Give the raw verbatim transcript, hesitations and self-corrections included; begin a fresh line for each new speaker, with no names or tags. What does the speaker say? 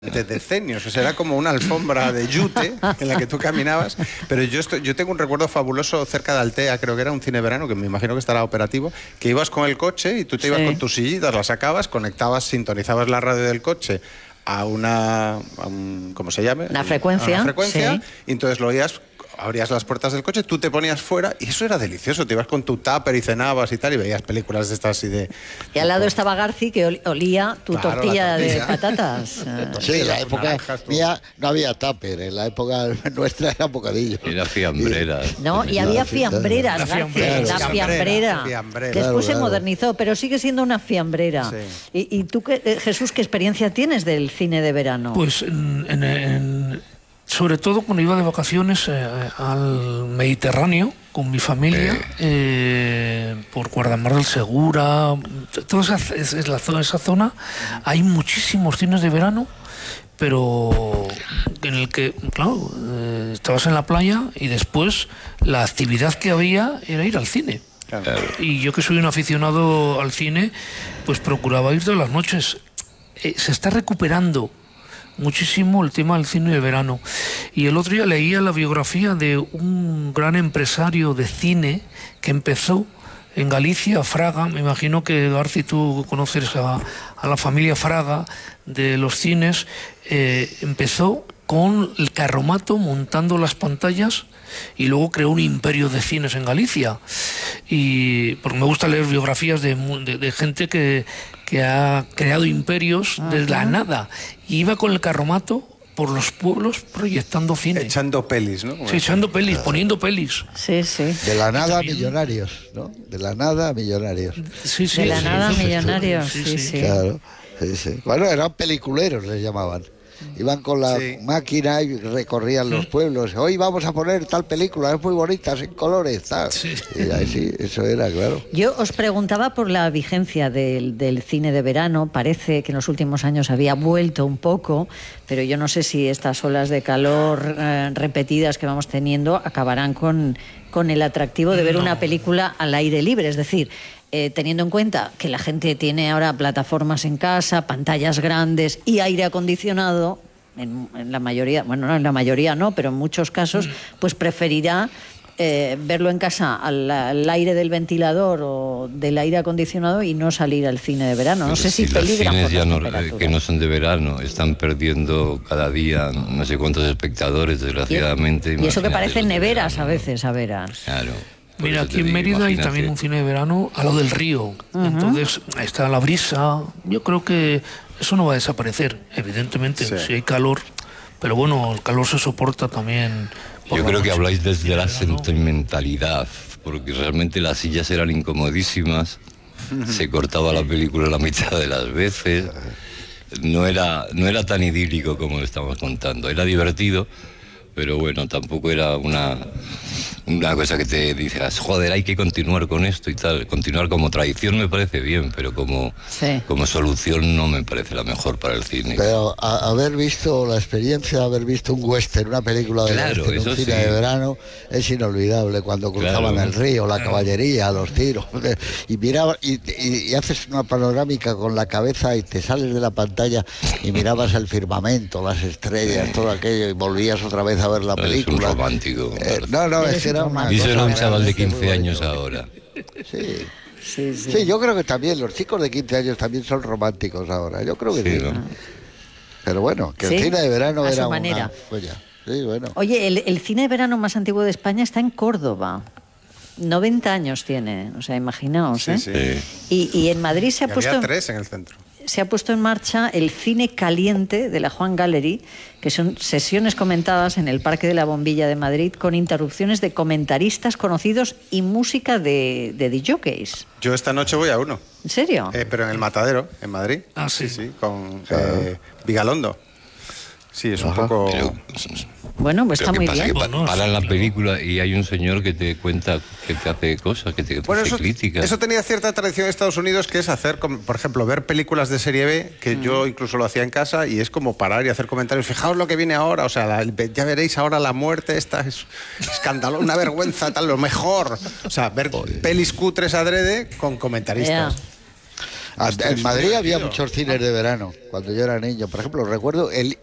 de decenios, o sea, era como una alfombra de yute en la que tú caminabas, pero yo estoy, yo tengo un recuerdo fabuloso cerca de Altea, creo que era un cine verano, que me imagino que estará operativo, que ibas con el coche y tú te ibas sí. con tus sillitas, las sacabas, conectabas, sintonizabas la radio del coche a una, a un, ¿cómo se llame?
Una frecuencia.
A una frecuencia,
sí.
Y entonces lo oías, abrías las puertas del coche, tú te ponías fuera y eso era delicioso, te ibas con tu tupper y cenabas y tal y veías películas de estas y de...
Y al lado estaba Garci que olía tu claro, tortilla, tortilla de patatas.
Sí, en la época mía no había tupper, en la época nuestra era bocadillo.
Era fiambrera.
No, y había fiambreras, la fiambrera. La fiambrera. fiambrera. Después claro, se claro. modernizó, pero sigue siendo una fiambrera. Sí. ¿Y, y tú, qué, Jesús, qué experiencia tienes del cine de verano?
Pues en... en, en... sobre todo cuando iba de vacaciones eh, al Mediterráneo con mi familia, eh. Eh, por Guardamar del Segura, toda esa, es la zona, esa zona, hay muchísimos cines de verano, pero en el que, claro, eh, estabas en la playa y después la actividad que había era ir al cine. Claro. Y yo, que soy un aficionado al cine, pues procuraba ir todas las noches. Eh, se está recuperando muchísimo el tema del cine de verano. Y el otro día leía la biografía de un gran empresario de cine que empezó en Galicia, Fraga. Me imagino que, Garci, tú conoces a, a la familia Fraga de los cines. Eh, empezó con el carromato montando las pantallas y luego creó un imperio de cines en Galicia. Y porque me gusta leer biografías de, de, de gente que, que ha creado imperios Ajá. desde la nada. Y iba con el carromato por los pueblos proyectando cine.
Echando pelis, ¿no?
Sí, echando pelis, poniendo pelis.
Sí, sí.
De la nada a millonarios, ¿no? De la nada a millonarios.
Sí, sí.
De la
sí,
nada a
sí,
millonarios, sí, sí.
sí. Claro, sí, sí. Bueno, eran peliculeros, les llamaban. Iban con la sí. máquina y recorrían los pueblos. Hoy vamos a poner tal película, es muy bonita, sin colores, tal. Sí. Y ahí sí, eso era, claro.
Yo os preguntaba por la vigencia del, del cine de verano. Parece que en los últimos años había vuelto un poco, pero yo no sé si estas olas de calor eh, repetidas que vamos teniendo acabarán con, con el atractivo de ver no. una película al aire libre. Es decir, Eh, teniendo en cuenta que la gente tiene ahora plataformas en casa, pantallas grandes y aire acondicionado, en, en la mayoría, bueno, no en la mayoría no, pero en muchos casos, pues preferirá eh, verlo en casa al, al aire del ventilador o del aire acondicionado y no salir al cine de verano. No pero sé si, si peligran por las
no, que no son de verano, están perdiendo cada día no sé cuántos espectadores, desgraciadamente.
Y, y eso que parecen neveras a veces, a veras.
Claro.
Mira, aquí en Mérida hay también un cine de verano a lo del río. Uh-huh. Entonces, está la brisa. Yo creo que eso no va a desaparecer, evidentemente, sí. si hay calor. Pero bueno, el calor se soporta también.
Yo creo que habláis desde la sentimentalidad, porque realmente las sillas eran incomodísimas. Se cortaba la película la mitad de las veces. No era, no era tan idílico como lo estamos contando. Era divertido, pero bueno, tampoco era una, una cosa que te dices, joder, hay que continuar con esto y tal. Continuar como tradición me parece bien, pero como, sí. como solución no me parece la mejor para el cine.
Pero a, haber visto la experiencia de haber visto un western, una película de
claro,
western, un cine sí. de verano, es inolvidable. Cuando cruzaban claro. el río, la caballería, los tiros, y mirabas y, y, y haces una panorámica con la cabeza y te sales de la pantalla y mirabas el firmamento, las estrellas, sí. todo aquello, y volvías otra vez a ver la película.
Es un romántico.
Eh, no, no, es que era una
y eso era un chaval de quince años ahora.
Sí. Sí, sí. sí, yo creo que también los chicos de quince años también son románticos ahora. Yo creo que sí. sí. ¿no? Pero bueno, que ¿sí? el cine de verano
a
era
su manera.
Una joya. Sí, bueno.
Oye, el, el cine de verano más antiguo de España está en Córdoba. noventa años tiene, o sea, imaginaos, ¿eh?
Sí, sí.
Y, y en Madrid se ha
y
puesto...
Había tres en el centro.
Se ha puesto en marcha el Cine Caliente de la Juan Gallery, que son sesiones comentadas en el Parque de la Bombilla de Madrid con interrupciones de comentaristas conocidos y música de, de D Js.
Yo esta noche voy a uno.
¿En serio?
Eh, pero en el Matadero, en Madrid.
Ah, sí.
Sí, sí, con eh, Vigalondo. Sí, es un
Ajá.
poco...
Pero,
bueno, pues está muy
pasa?
bien.
Que pa paran la película y hay un señor que te cuenta, que te hace cosas, que te,
bueno,
te
eso,
hace críticas.
Eso tenía cierta tradición en Estados Unidos, que es hacer, por ejemplo, ver películas de serie B, que mm. yo incluso lo hacía en casa, y es como parar y hacer comentarios. Fijaos lo que viene ahora, o sea, la, ya veréis ahora la muerte, esta es escandalosa, una vergüenza, tal, lo mejor. O sea, ver Oye. pelis cutres adrede con comentaristas.
Yeah.
En Madrid había muchos cines de verano cuando yo era niño. Por ejemplo, recuerdo el